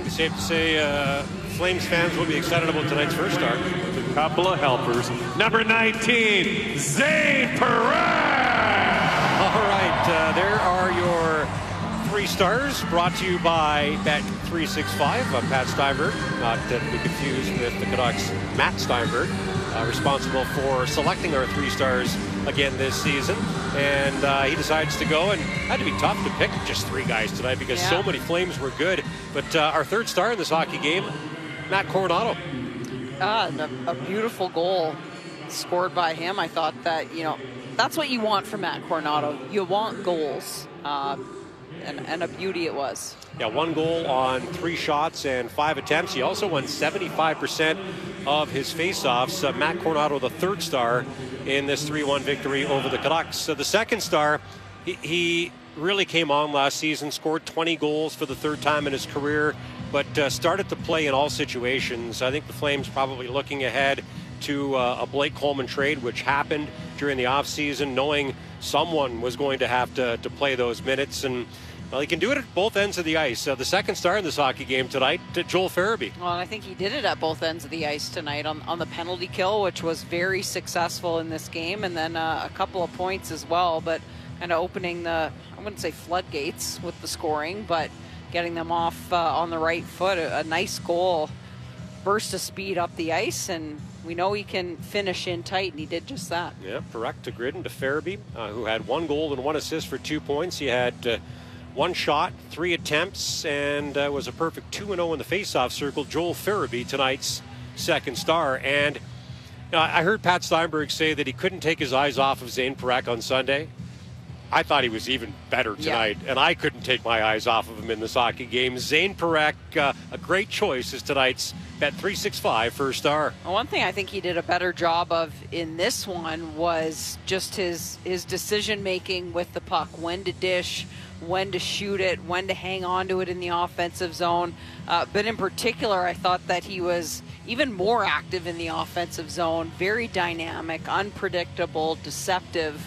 Safe to say Flames fans will be excited about tonight's first star. A couple of helpers. Number 19, Zane Parekh. All right, there are your 3 stars brought to you by Bet365. I'm Pat Steinberg, not to be confused with the Canucks' Matt Steinberg, responsible for selecting our 3 stars again this season. And he decides to go, and had to be tough to pick just 3 guys tonight because so many Flames were good. But our 3rd star in this hockey game, Matt Coronato. A beautiful goal scored by him. I thought that, that's what you want from Matt Coronato. You want goals. And a beauty it was. Yeah, 1 goal on 3 shots and 5 attempts. He also won 75% of his faceoffs. Matt Coronato, the 3rd star in this 3-1 victory over the Canucks. So the 2nd star, he really came on last season, scored 20 goals for the 3rd time in his career, but started to play in all situations. I think the Flames probably looking ahead to a Blake Coleman trade, which happened during the offseason, knowing someone was going to have to play those minutes. And well, he can do it at both ends of the ice. The 2nd star in this hockey game tonight, Joel Farabee. Well, I think he did it at both ends of the ice tonight on the penalty kill, which was very successful in this game, and then a couple of points as well, but kind of opening I wouldn't say floodgates with the scoring, but getting them off on the right foot. A nice goal, burst of speed up the ice, and we know he can finish in tight, and he did just that. Yeah, Parekh to Gridden to Farabee, who had 1 goal and 1 assist for 2 points. He had 1 shot, 3 attempts, and was a perfect 2-0 in the faceoff circle. Joel Farabee, tonight's 2nd star. And I heard Pat Steinberg say that he couldn't take his eyes off of Zane Parekh on Sunday. I thought he was even better tonight, and I couldn't take my eyes off of him in this hockey game. Zane Parekh, a great choice, is tonight's Bet365 first star. One thing I think he did a better job of in this one was just his decision-making with the puck, when to dish, when to shoot it, when to hang on to it in the offensive zone. But in particular, I thought that he was even more active in the offensive zone, very dynamic, unpredictable, deceptive,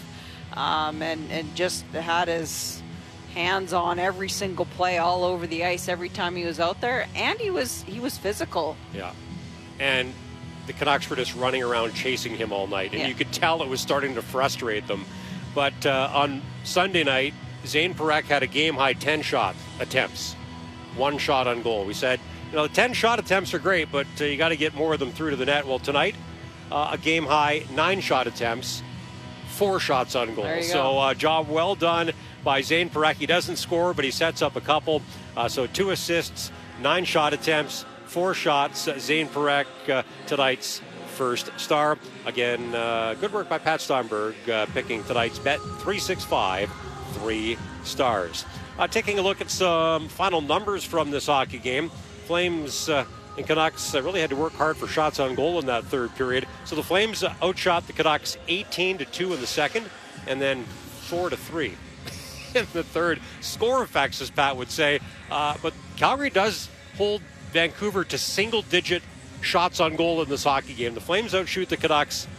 and just had his hands on every single play all over the ice every time he was out there, and he was physical. Yeah, and the Canucks were just running around chasing him all night, and you could tell it was starting to frustrate them. But on Sunday night, Zane Parekh had a game-high 10 shot attempts, 1 shot on goal. We said, the 10 shot attempts are great, but you got to get more of them through to the net. Well, tonight, a game-high 9 shot attempts, 4 shots on goal. So job well done by Zane Parekh. He doesn't score, but he sets up a couple. So 2 assists, 9 shot attempts, 4 shots. Zane Parekh, tonight's first star. Again, good work by Pat Steinberg picking tonight's Bet365 3 stars. Taking a look at some final numbers from this hockey game. Flames and Canucks really had to work hard for shots on goal in that 3rd period. So the Flames outshot the Canucks 18-2 in the 2nd, and then 4-3 in the 3rd. Score effects, as Pat would say. But Calgary does hold Vancouver to single-digit shots on goal in this hockey game. The Flames outshoot the Canucks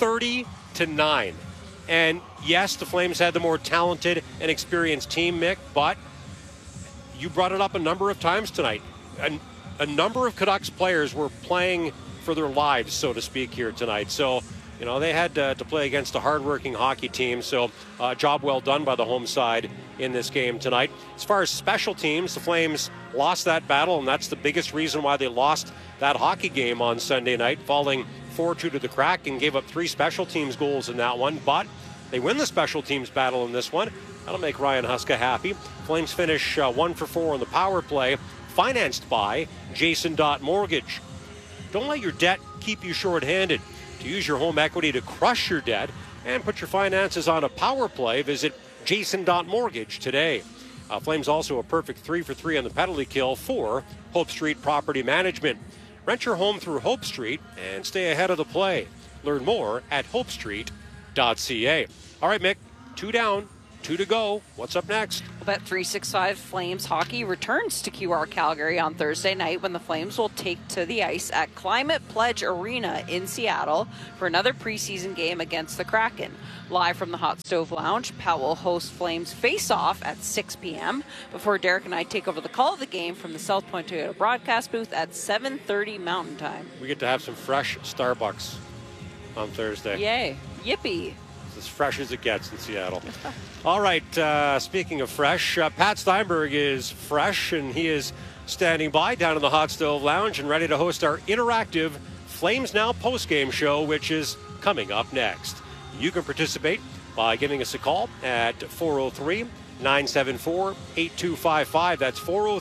30-9. And yes, the Flames had the more talented and experienced team, Mick, but you brought it up a number of times tonight. A number of Canucks players were playing for their lives, so to speak, here tonight. So, they had to play against a hardworking hockey team. So, job well done by the home side in this game tonight. As far as special teams, the Flames lost that battle, and that's the biggest reason why they lost that hockey game on Sunday night, falling 4-2 to the Kraken, gave up 3 special teams goals in that one, but they win the special teams battle in this one. That'll make Ryan Huska happy. Flames finish 1 for 4 on the power play, financed by Jason Mortgage. Don't let your debt keep you short-handed. To use your home equity to crush your debt and put your finances on a power play, visit Jason.mortgage today. Flames also a perfect 3 for 3 on the penalty kill for Hope Street Property Management. Rent your home through Hope Street and stay ahead of the play. Learn more at hopestreet.ca. All right, Mick, 2 down, 2 to go. What's up next? Bet365 Flames hockey returns to QR Calgary on Thursday night when the Flames will take to the ice at Climate Pledge Arena in Seattle for another preseason game against the Kraken. Live from the Hot Stove Lounge, Pat will host Flames face-off at 6 p.m. before Derek and I take over the call of the game from the South Point Toyota broadcast booth at 7:30 Mountain Time. We get to have some fresh Starbucks on Thursday. Yay. Yippee. It's as fresh as it gets in Seattle. All right, speaking of fresh, Pat Steinberg is fresh, and he is standing by down in the Hot Stove Lounge and ready to host our interactive Flames Now postgame show, which is coming up next. You can participate by giving us a call at 403-974-8255. That's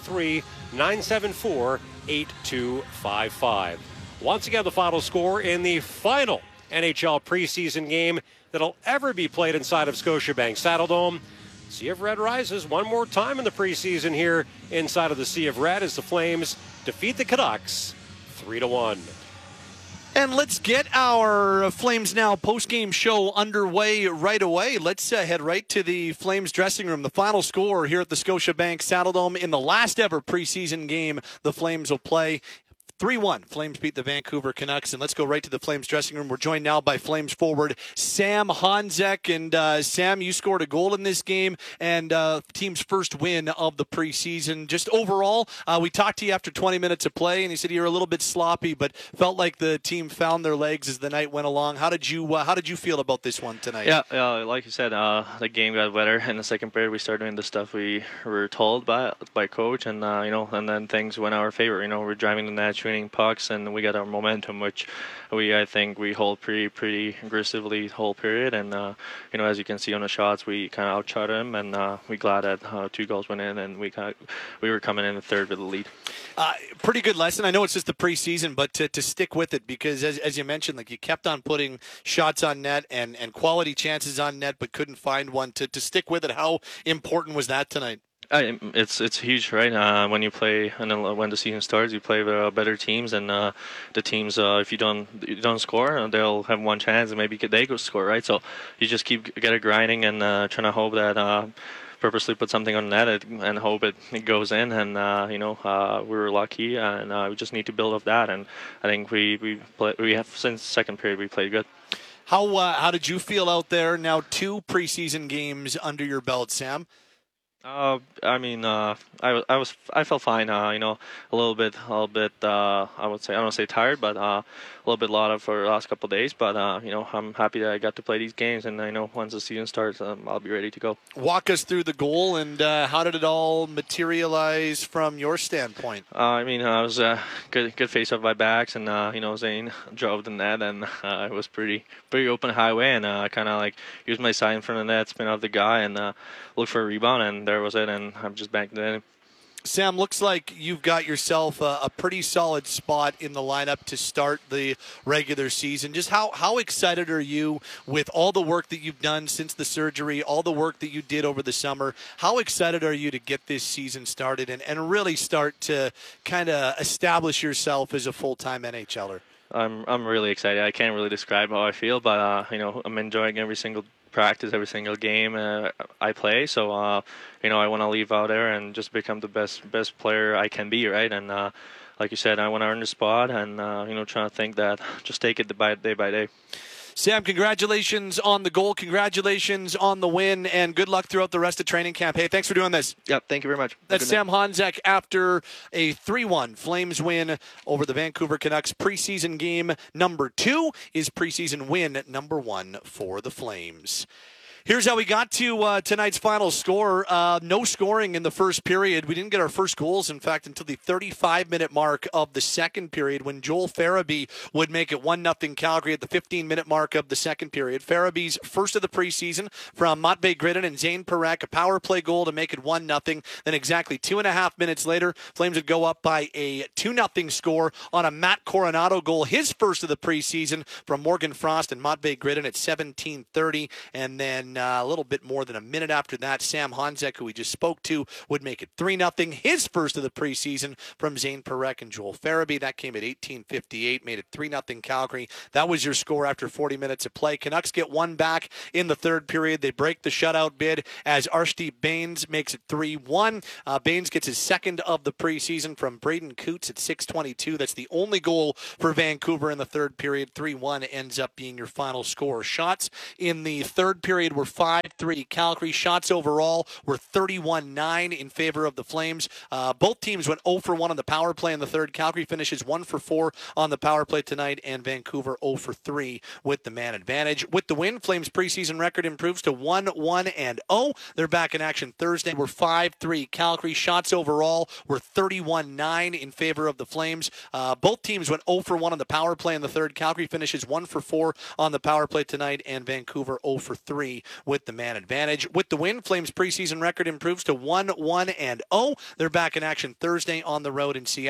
403-974-8255. Once again, the final score in the final NHL preseason game that'll ever be played inside of Scotiabank Saddledome. Sea of Red rises one more time in the preseason here inside of the Sea of Red as the Flames defeat the Canucks 3-1. And let's get our Flames Now post-game show underway right away. Let's head right to the Flames dressing room. The final score here at the Scotiabank Saddledome in the last ever preseason game the Flames will play. 3-1. Flames beat the Vancouver Canucks. And let's go right to the Flames dressing room. We're joined now by Flames forward Sam Honzek. And Sam, you scored a goal in this game and team's first win of the preseason. Just overall, we talked to you after 20 minutes of play, and you said you were a little bit sloppy, but felt like the team found their legs as the night went along. How did you feel about this one tonight? Yeah, like you said, the game got better. In the second period, we started doing the stuff we were told by coach, and and then things went our favor. We're driving the net, shooting pucks, and we got our momentum, which I think we hold pretty aggressively the whole period. And as you can see on the shots, we kind of outshot them, and we glad that 2 goals went in, and we were coming in the third with the lead. Pretty good lesson. I know it's just the preseason, but to stick with it, because as you mentioned, like, you kept on putting shots on net and quality chances on net, but couldn't find one. To stick with it, how important was that tonight? It's huge, right? When you play, and when the season starts, you play with better teams, and the teams, if you don't score, they'll have one chance, and maybe they go score, right? So you just keep grinding and trying to hope that purposely put something on net and hope it goes in. And we were lucky, and we just need to build off that. And I think we have since second period we played good. How did you feel out there? Now 2 preseason games under your belt, Sam. I felt fine. A little bit. I would say, I don't say tired, but a little bit lot for the last couple of days. But I'm happy that I got to play these games, and I know once the season starts, I'll be ready to go. Walk us through the goal, and how did it all materialize from your standpoint? It was a good face off by backs, and Zane drove the net, and it was pretty open highway, and kind of like used my side in front of the net, spin off the guy, and looked for a rebound, and there was it, and I'm just banked it in. Sam, looks like you've got yourself a pretty solid spot in the lineup to start the regular season. Just how excited are you with all the work that you've done since the surgery, all the work that you did over the summer? How excited are you to get this season started and really start to kind of establish yourself as a full-time NHLer? I'm really excited. I can't really describe how I feel, but I'm enjoying every single practice, every single game I play. So I want to leave out there and just become the best player I can be, right? And like you said, I want to earn the spot, and trying to think that just take it day by day. Sam, congratulations on the goal, congratulations on the win, and good luck throughout the rest of training camp. Hey, thanks for doing this. Yep, thank you very much. That's Sam Honzek after a 3-1 Flames win over the Vancouver Canucks. Preseason game number 2 is preseason win number 1 for the Flames. Here's how we got to tonight's final score. No scoring in the first period. We didn't get our first goals, in fact, until the 35-minute mark of the second period when Joel Farabee would make it 1-0 Calgary at the 15-minute mark of the second period. Farabee's first of the preseason from Matvei Gridin and Zane Parekh, a power play goal to make it 1-0. Then exactly 2.5 minutes later, Flames would go up by a 2-0 score on a Matt Coronado goal, his first of the preseason from Morgan Frost and Matvei Gridin at 17:30. And then a little bit more than a minute after that, Sam Honzek, who we just spoke to, would make it 3-0. His first of the preseason from Zane Parekh and Joel Farabee. That came at 18:58, made it 3-0 Calgary. That was your score after 40 minutes of play. Canucks get one back in the third period. They break the shutout bid as Arshdeep Bains makes it 3-1. Bains gets his second of the preseason from Braden Coots at 6:22. That's the only goal for Vancouver in the third period. 3-1 ends up being your final score. Shots in the third period were 5-3 Calgary. Shots overall were 31-9 in favor of the Flames. Both teams went 0 for 1 on the power play in the third. Calgary finishes 1 for 4 on the power play tonight, and Vancouver 0 for 3 with the man advantage. With the win, Flames preseason record improves to 1-1-0. They're back in action Thursday. We're 5-3 Calgary. Shots overall were 31-9 in favor of the Flames. Both teams went 0 for 1 on the power play in the third. Calgary finishes 1 for 4 on the power play tonight, and Vancouver 0 for 3 with the man advantage. With the win, Flames preseason record improves to 1-1-0. They're back in action Thursday on the road in Seattle.